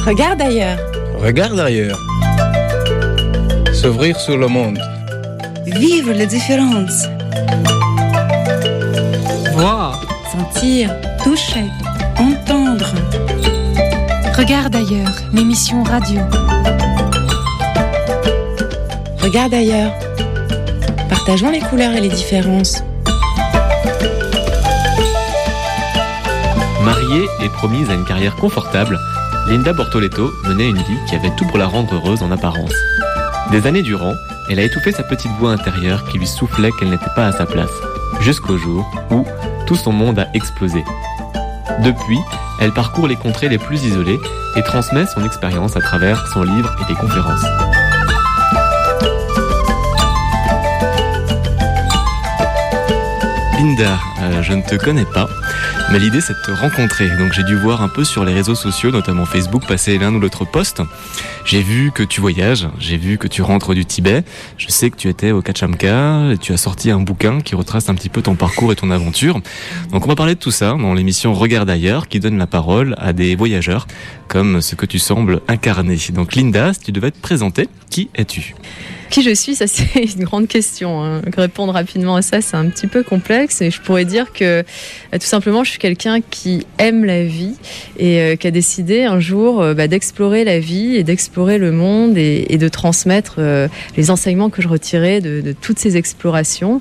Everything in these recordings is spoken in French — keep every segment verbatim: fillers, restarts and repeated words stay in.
Regarde ailleurs. Regarde ailleurs. S'ouvrir sur le monde. Vivre les différences. Voir. Sentir. Toucher. Entendre. Regarde ailleurs, l'émission radio. Regarde ailleurs. Partageons les couleurs et les différences. Mariée et promise à une carrière confortable, Linda Bortoletto menait une vie qui avait tout pour la rendre heureuse en apparence. Des années durant, elle a étouffé sa petite voix intérieure qui lui soufflait qu'elle n'était pas à sa place, jusqu'au jour où tout son monde a explosé. Depuis, elle parcourt les contrées les plus isolées et transmet son expérience à travers son livre et des conférences. Linda, euh, je ne te connais pas, mais l'idée c'est de te rencontrer. Donc j'ai dû voir un peu sur les réseaux sociaux, notamment Facebook, passer l'un ou l'autre post. J'ai vu que tu voyages, j'ai vu que tu rentres du Tibet. Je sais que tu étais au Kachamka, et tu as sorti un bouquin qui retrace un petit peu ton parcours et ton aventure. Donc on va parler de tout ça dans l'émission Regarde ailleurs, qui donne la parole à des voyageurs, comme ce que tu sembles incarner. Donc Linda, si tu devais te présenter, qui es-tu ? Qui je suis, ça c'est une grande question. Hein. Répondre rapidement à ça, c'est un petit peu complexe. Et je pourrais dire que tout simplement, je suis quelqu'un qui aime la vie et euh, qui a décidé un jour euh, bah, d'explorer la vie et d'explorer le monde et, et de transmettre euh, les enseignements que je retirais de, de toutes ces explorations.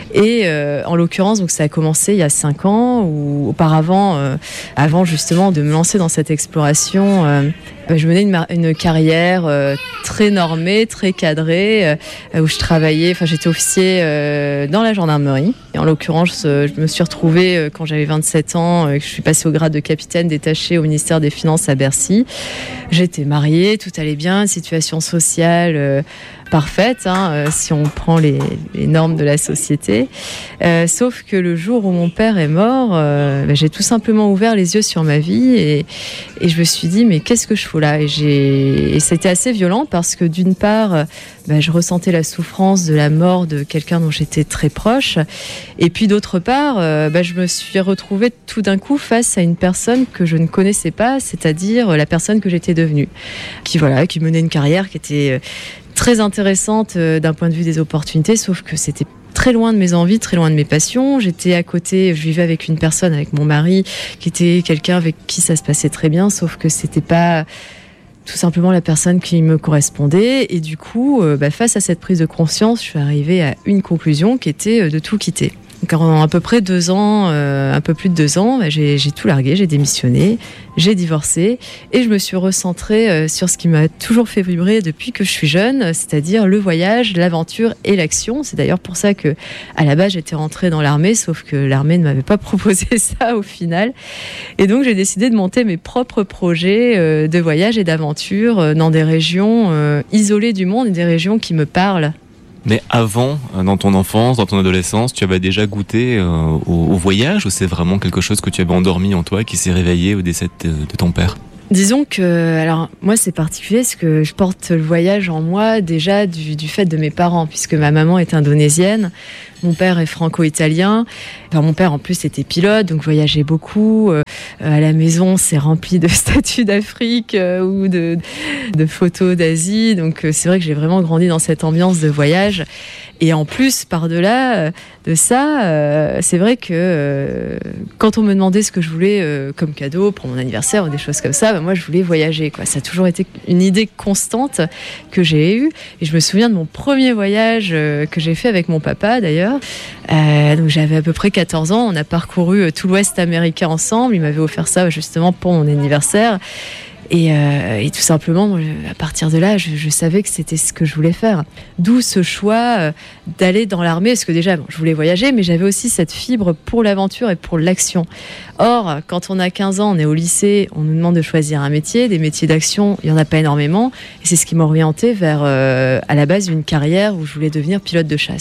Et euh, en l'occurrence, donc ça a commencé il y a cinq ans, ou auparavant, euh, avant justement de me lancer dans cette exploration. Euh, Je menais une, une carrière euh, très normée, très cadrée, euh, où je travaillais, enfin j'étais officier euh, dans la gendarmerie. Et en l'occurrence, euh, je me suis retrouvée euh, quand j'avais vingt-sept ans, euh, que je suis passée au grade de capitaine détaché au ministère des Finances à Bercy. J'étais mariée, tout allait bien, situation sociale euh, parfaite, hein, euh, si on prend les, les normes de la société. Euh, sauf que le jour où mon père est mort, euh, bah, j'ai tout simplement ouvert les yeux sur ma vie et, et je me suis dit, mais qu'est-ce que je fous là ? Et, j'ai... et c'était assez violent parce que d'une part, bah, je ressentais la souffrance de la mort de quelqu'un dont j'étais très proche. Et puis d'autre part, euh, bah, je me suis retrouvée tout d'un coup face à une personne que je ne connaissais pas, c'est-à-dire la personne que j'étais devenue. Qui, voilà, qui menait une carrière qui était très intéressante d'un point de vue des opportunités, sauf que c'était très loin de mes envies, très loin de mes passions. J'étais à côté, je vivais avec une personne, avec mon mari, qui était quelqu'un avec qui ça se passait très bien, sauf que c'était pas tout simplement la personne qui me correspondait. Et du coup, euh, bah, face à cette prise de conscience, je suis arrivée à une conclusion qui était de tout quitter. Donc en à peu près deux ans, euh, un peu plus de deux ans, bah, j'ai, j'ai tout largué, j'ai démissionné, j'ai divorcé et je me suis recentrée euh, sur ce qui m'a toujours fait vibrer depuis que je suis jeune, c'est-à-dire le voyage, l'aventure et l'action. C'est d'ailleurs pour ça que, à la base, j'étais rentrée dans l'armée, sauf que l'armée ne m'avait pas proposé ça au final. Et donc j'ai décidé de monter mes propres projets euh, de voyage et d'aventure euh, dans des régions euh, isolées du monde et des régions qui me parlent. Mais avant, dans ton enfance, dans ton adolescence, tu avais déjà goûté euh, au, au voyage ou c'est vraiment quelque chose que tu avais endormi en toi qui s'est réveillé au décès de, de ton père ? Disons que, alors moi c'est particulier parce que je porte le voyage en moi déjà du, du fait de mes parents, puisque ma maman est indonésienne, mon père est franco-italien. Enfin, mon père en plus était pilote, donc voyageait beaucoup. Euh, à la maison, c'est rempli de statues d'Afrique euh, ou de, de photos d'Asie. Donc euh, c'est vrai que j'ai vraiment grandi dans cette ambiance de voyage. Et en plus, par-delà euh, de ça, euh, c'est vrai que euh, quand on me demandait ce que je voulais euh, comme cadeau pour mon anniversaire ou des choses comme ça, bah, moi je voulais voyager, quoi. Ça a toujours été une idée constante que j'ai eue. Et je me souviens de mon premier voyage euh, que j'ai fait avec mon papa d'ailleurs. Euh, donc j'avais à peu près quatorze ans, on a parcouru euh, tout l'Ouest américain ensemble. Il m'avait offert ça justement pour mon anniversaire. Et, euh, et tout simplement, à partir de là, je, je savais que c'était ce que je voulais faire. D'où ce choix euh, d'aller dans l'armée, parce que déjà, bon, je voulais voyager, mais j'avais aussi cette fibre pour l'aventure et pour l'action. Or, quand on a quinze ans, on est au lycée, on nous demande de choisir un métier. Des métiers d'action, il n'y en a pas énormément. Et c'est ce qui m'a orientée vers, euh, à la base, une carrière où je voulais devenir pilote de chasse.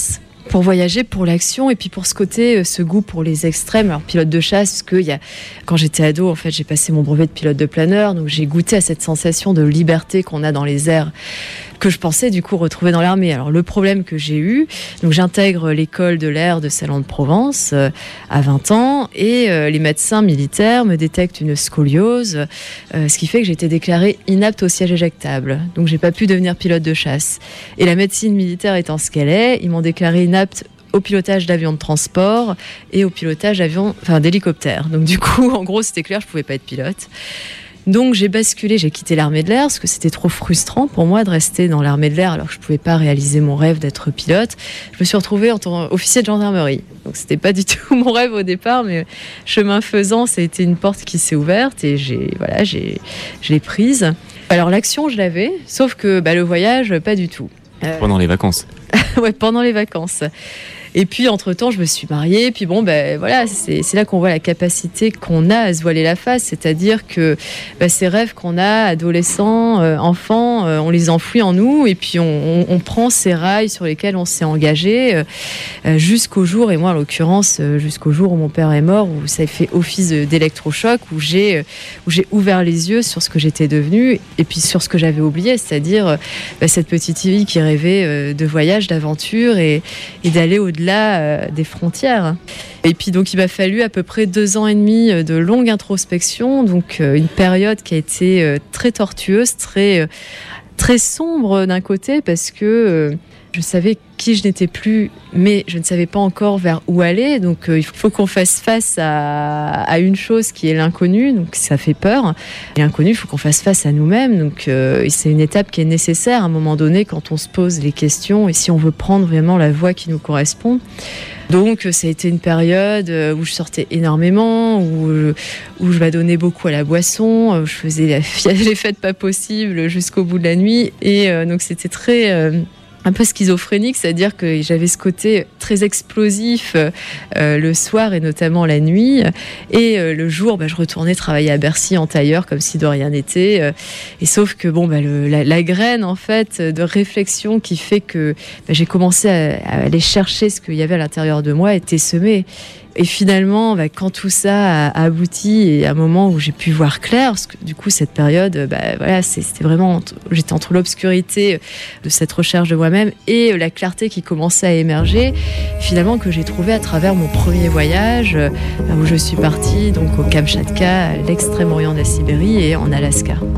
pour voyager, pour l'action et puis pour ce côté, ce goût pour les extrêmes. Alors pilote de chasse, parce que il y a, quand j'étais ado, en fait, j'ai passé mon brevet de pilote de planeur, donc j'ai goûté à cette sensation de liberté qu'on a dans les airs, que je pensais du coup retrouver dans l'armée. Alors le problème que j'ai eu, donc j'intègre l'école de l'air de Salon de Provence euh, à vingt ans et euh, les médecins militaires me détectent une scoliose, euh, ce qui fait que j'ai été déclarée inapte au siège éjectable. Donc j'ai pas pu devenir pilote de chasse. Et la médecine militaire étant ce qu'elle est, ils m'ont déclarée inapte au pilotage d'avions de transport et au pilotage d'avions, enfin d'hélicoptères. Donc du coup, en gros, c'était clair, je pouvais pas être pilote. Donc j'ai basculé, j'ai quitté l'armée de l'air parce que c'était trop frustrant pour moi de rester dans l'armée de l'air alors que je pouvais pas réaliser mon rêve d'être pilote. Je me suis retrouvée en tant qu'officier de gendarmerie. Donc c'était pas du tout mon rêve au départ, mais chemin faisant, ça a été une porte qui s'est ouverte et j'ai voilà, j'ai je l'ai prise. Alors l'action, je l'avais, sauf que bah, le voyage, pas du tout. Euh... Pendant les vacances. Ouais, pendant les vacances. Et puis, entre-temps, je me suis mariée. Puis bon, ben voilà, c'est, c'est là qu'on voit la capacité qu'on a à se voiler la face. C'est-à-dire que ben, ces rêves qu'on a, adolescents, euh, enfants, euh, on les enfouit en nous. Et puis, on, on, on prend ces rails sur lesquels on s'est engagé euh, jusqu'au jour, et moi, en l'occurrence, euh, jusqu'au jour où mon père est mort, où ça a fait office d'électrochoc, où j'ai, où j'ai ouvert les yeux sur ce que j'étais devenue et puis sur ce que j'avais oublié. C'est-à-dire euh, ben, cette petite fille qui rêvait euh, de voyage, d'aventure et, et d'aller au-delà Là, euh, des frontières. Et puis donc il m'a fallu à peu près deux ans et demi de longue introspection, donc euh, une période qui a été euh, très tortueuse, très, euh, très sombre d'un côté parce que euh, je savais qui je n'étais plus, mais je ne savais pas encore vers où aller. Donc euh, il faut qu'on fasse face à, à une chose qui est l'inconnu, donc ça fait peur. Et l'inconnu, il faut qu'on fasse face à nous-mêmes. Donc euh, c'est une étape qui est nécessaire à un moment donné quand on se pose les questions et si on veut prendre vraiment la voie qui nous correspond. Donc ça a été une période où je sortais énormément, où je, où je m'adonnais beaucoup à la boisson, où je faisais la, les fêtes pas possibles jusqu'au bout de la nuit. Et euh, donc c'était très... Euh, un peu schizophrénique, c'est-à-dire que j'avais ce côté très explosif euh, le soir et notamment la nuit. Et euh, le jour, bah, je retournais travailler à Bercy en tailleur comme si de rien n'était. Euh, et sauf que bon, bah, le, la, la graine en fait de réflexion qui fait que bah, j'ai commencé à, à aller chercher ce qu'il y avait à l'intérieur de moi était semée. Et finalement, bah, quand tout ça a abouti et à un moment où j'ai pu voir clair, parce que du coup cette période, bah, voilà, c'était vraiment, j'étais entre l'obscurité de cette recherche de moi-même et la clarté qui commençait à émerger, finalement que j'ai trouvé à travers mon premier voyage où je suis partie donc au Kamchatka, à l'extrême orient de la Sibérie et en Alaska.